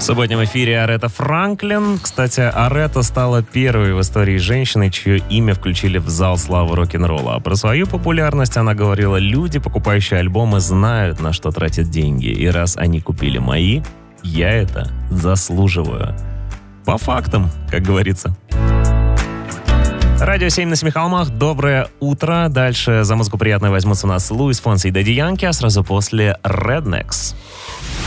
В субботнем эфире Арета Франклин. Кстати, Арета стала первой в истории женщиной, чье имя включили в зал славы рок-н-ролла. А про свою популярность она говорила: люди, покупающие альбомы, знают, на что тратят деньги. И раз они купили мои, я это заслуживаю. По фактам, как говорится. Радио 7 на Семихолмах. Доброе утро. Дальше за музыку приятно возьмутся у нас Луис Фонси и Дэдди Янки, а сразу после Rednex.